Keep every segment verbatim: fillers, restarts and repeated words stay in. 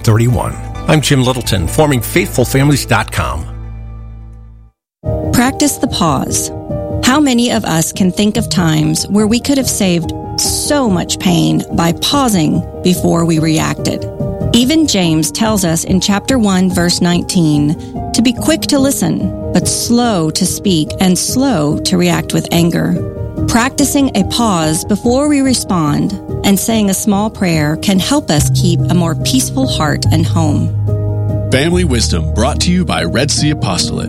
thirty-one. I'm Jim Littleton, forming faithful families dot com. Practice the pause. How many of us can think of times where we could have saved so much pain by pausing before we reacted? Even James tells us in chapter one, verse nineteen, to be quick to listen, but slow to speak and slow to react with anger. Practicing a pause before we respond and saying a small prayer can help us keep a more peaceful heart and home. Family Wisdom, brought to you by Red Sea Apostolate.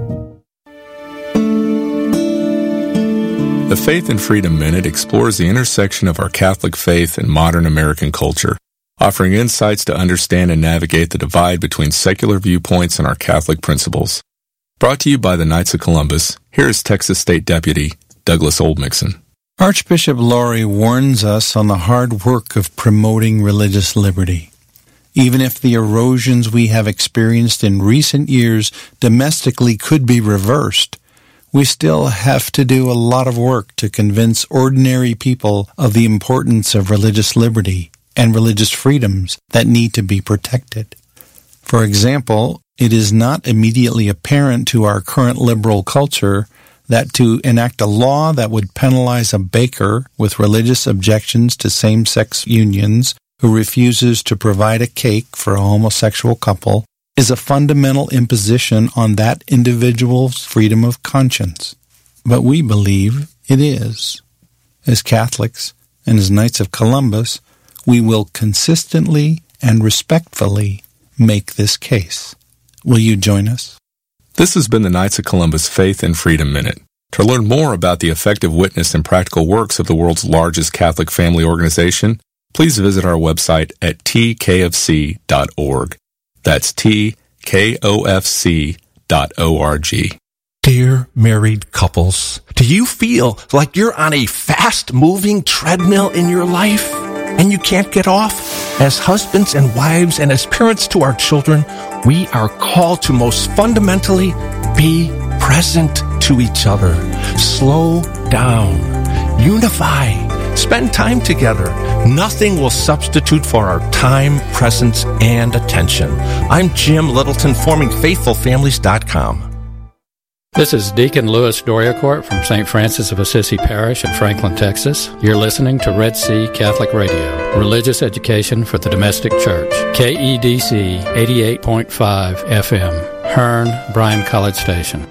The Faith and Freedom Minute explores the intersection of our Catholic faith and modern American culture, offering insights to understand and navigate the divide between secular viewpoints and our Catholic principles. Brought to you by the Knights of Columbus, here is Texas State Deputy Douglas Oldmixon. Archbishop Laurie warns us on the hard work of promoting religious liberty. Even if the erosions we have experienced in recent years domestically could be reversed, we still have to do a lot of work to convince ordinary people of the importance of religious liberty and religious freedoms that need to be protected. For example, it is not immediately apparent to our current liberal culture that to enact a law that would penalize a baker with religious objections to same-sex unions who refuses to provide a cake for a homosexual couple is a fundamental imposition on that individual's freedom of conscience. But we believe it is. As Catholics and as Knights of Columbus, we will consistently and respectfully make this case. Will you join us? This has been the Knights of Columbus Faith and Freedom Minute. To learn more about the effective witness and practical works of the world's largest Catholic family organization, please visit our website at t k f c dot org. That's t k o f c dot org. Dear married couples, do you feel like you're on a fast-moving treadmill in your life and you can't get off? As husbands and wives and as parents to our children, we are called to most fundamentally be present to each other. Slow down. Unify. Spend time together. Nothing will substitute for our time, presence, and attention. I'm Jim Littleton, forming faithful families dot com. This is Deacon Louis Doriacourt from Saint Francis of Assisi Parish in Franklin, Texas. You're listening to Red Sea Catholic Radio, religious education for the domestic church. K E D C eighty-eight point five F M, Hearn, Bryan College Station.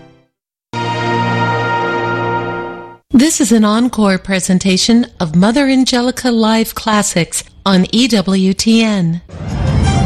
This is an encore presentation of Mother Angelica Live Classics on E W T N.